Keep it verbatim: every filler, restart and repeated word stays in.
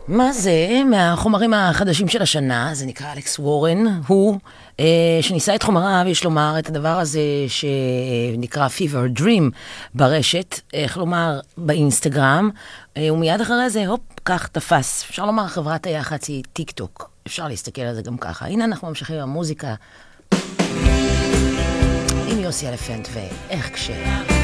מה זה? מהחומרים החדשים של השנה, זה נקרא אלכס וורן, הוא אה, שניסה את חומריו, יש לומר, את הדבר הזה שנקרא Fever Dream ברשת, איך לומר, באינסטגרם, אה, ומיד אחרי זה, הופ, כך תפס. אפשר לומר, חברת היח"צ היא טיק טוק, אפשר להסתכל על זה גם ככה. הנה אנחנו ממשיכים עם המוזיקה, עם יוסי אלפנט ואיך קשה.